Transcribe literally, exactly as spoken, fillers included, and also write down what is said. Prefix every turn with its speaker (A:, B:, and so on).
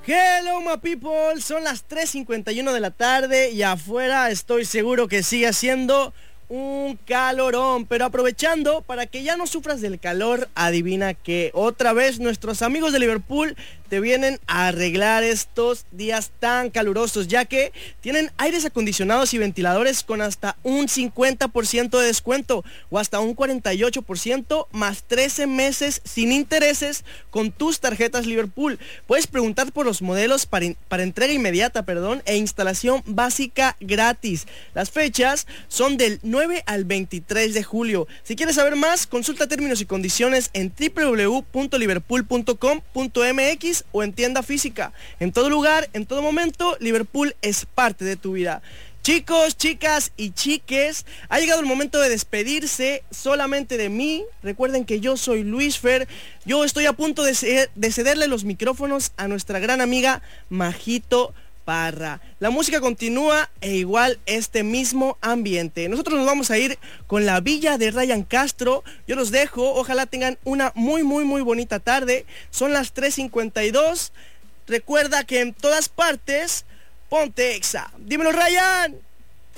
A: Hello my people, son las tres cincuenta y uno de la tarde y afuera estoy seguro que sigue haciendo un calorón, pero aprovechando para que ya no sufras del calor, adivina que otra vez nuestros amigos de Liverpool te vienen a arreglar estos días tan calurosos, ya que tienen aires acondicionados y ventiladores con hasta un cincuenta por ciento de descuento o hasta un cuarenta y ocho por ciento más trece meses sin intereses con tus tarjetas Liverpool. Puedes preguntar por los modelos para, in- para entrega inmediata, perdón, e instalación básica gratis. Las fechas son del nueve al veintitrés de julio. Si quieres saber más, consulta términos y condiciones en doble u doble u doble u punto liverpool punto com punto m x o en tienda física. En todo lugar, en todo momento, Liverpool es parte de tu vida. Chicos, chicas y chiques, ha llegado el momento de despedirse solamente de mí. Recuerden que yo soy Luis Fer. Yo estoy a punto de, ceder, de cederle los micrófonos a nuestra gran amiga Majito Parra. La música continúa e igual este mismo ambiente. Nosotros nos vamos a ir con La Villa de Ryan Castro. Yo los dejo, ojalá tengan una muy muy muy bonita tarde. Son las tres cincuenta y dos. Recuerda que en todas partes, ponte Exa. Dímelo, Ryan.